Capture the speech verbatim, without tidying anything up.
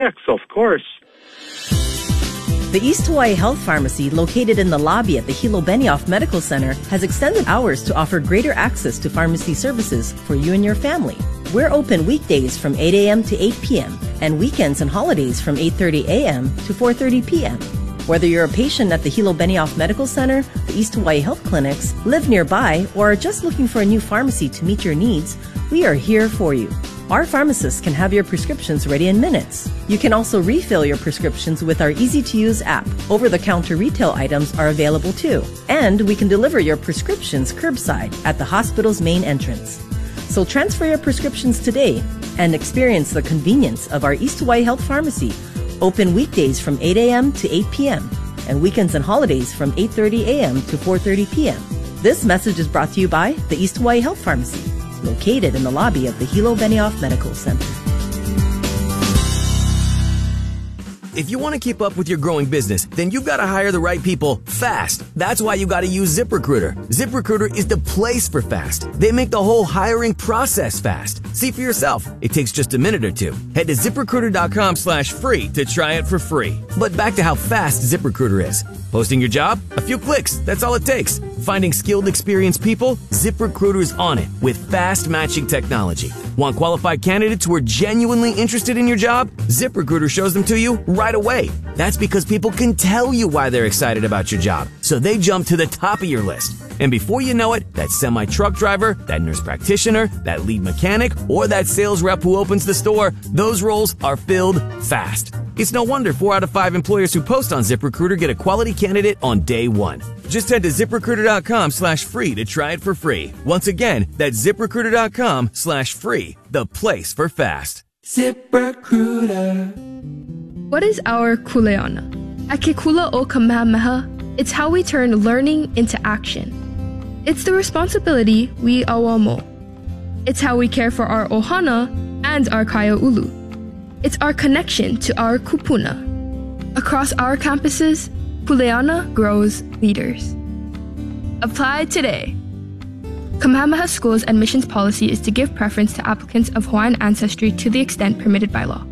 Yes, of course. The East Hawaii Health Pharmacy, located in the lobby at the Hilo Benioff Medical Center, has extended hours to offer greater access to pharmacy services for you and your family. We're open weekdays from eight a.m. to eight p.m. and weekends and holidays from eight thirty a.m. to four thirty p.m. Whether you're a patient at the Hilo Benioff Medical Center, the East Hawaii Health Clinics, live nearby, or are just looking for a new pharmacy to meet your needs, we are here for you. Our pharmacists can have your prescriptions ready in minutes. You can also refill your prescriptions with our easy-to-use app. Over-the-counter retail items are available too. And we can deliver your prescriptions curbside at the hospital's main entrance. So transfer your prescriptions today and experience the convenience of our East Hawaii Health Pharmacy, open weekdays from eight a.m. to eight p.m. and weekends and holidays from eight thirty a.m. to four thirty p.m. This message is brought to you by the East Hawaii Health Pharmacy, located in the lobby of the Hilo Benioff Medical Center. If you want to keep up with your growing business, then you've got to hire the right people fast. That's why you got to use ZipRecruiter. ZipRecruiter is the place for fast. They make the whole hiring process fast. See for yourself. It takes just a minute or two. Head to ZipRecruiter.com slash free to try it for free. But back to how fast ZipRecruiter is. Posting your job? A few clicks. That's all it takes. Finding skilled, experienced people? ZipRecruiter's on it with fast matching technology. Want qualified candidates who are genuinely interested in your job? ZipRecruiter shows them to you right away. That's because people can tell you why they're excited about your job, so they jump to the top of your list. And before you know it, that semi-truck driver, that nurse practitioner, that lead mechanic, or that sales rep who opens the store, those roles are filled fast. It's no wonder four out of five employers who post on ZipRecruiter get a quality candidate on day one. Just head to ZipRecruiter.com slash free to try it for free. Once again, that's ZipRecruiter.com slash free, the place for fast. ZipRecruiter. What is our kuleana? At Ke Kula o Kamehameha, it's how we turn learning into action. It's the responsibility we awamo. It's how we care for our ohana and our kaiāulu. It's our connection to our kupuna. Across our campuses, kuleana grows leaders. Apply today. Kamehameha School's admissions policy is to give preference to applicants of Hawaiian ancestry to the extent permitted by law.